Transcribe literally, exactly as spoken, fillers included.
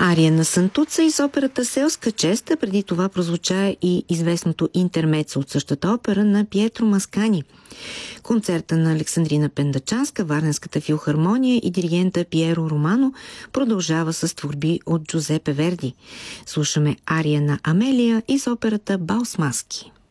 Ария на Сантуца из операта Селска честа, преди това прозвуча и известното интермецо от същата опера на Пиетро Маскани. Концерта на Александрина Пендачанска, Варненската филхармония и диригента Пиеро Романо продължава с творби от Джузепе Верди. Слушаме ария на Амелия из операта Бал с маски.